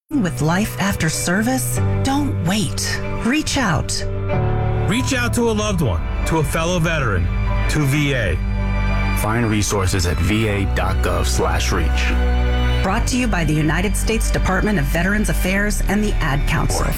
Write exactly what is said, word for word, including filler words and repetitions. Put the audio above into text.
With life after service? Don't wait. Reach out. Reach out to a loved one, to a fellow veteran, to V A. Find resources at va.gov slash reach. Brought to you by the United States Department of Veterans Affairs and the Ad Council.